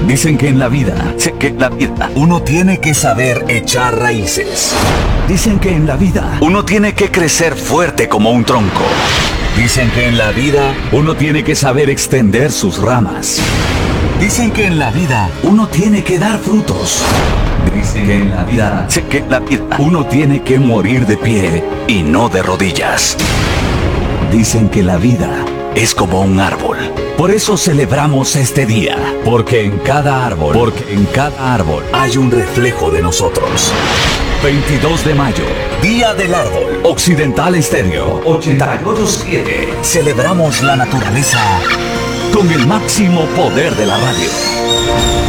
Dicen que en la vida, uno tiene que saber echar raíces. Dicen que en la vida, uno tiene que crecer fuerte como un tronco. Dicen que en la vida, uno tiene que saber extender sus ramas. Dicen que en la vida, uno tiene que dar frutos. Dicen que en la vida, uno tiene que morir de pie y no de rodillas. Dicen que la vida es como un árbol. Por eso celebramos este día, porque en cada árbol hay un reflejo de nosotros. 22 de mayo, Día del Árbol. Occidental Estéreo 88.7. Celebramos la naturaleza con el máximo poder de la radio.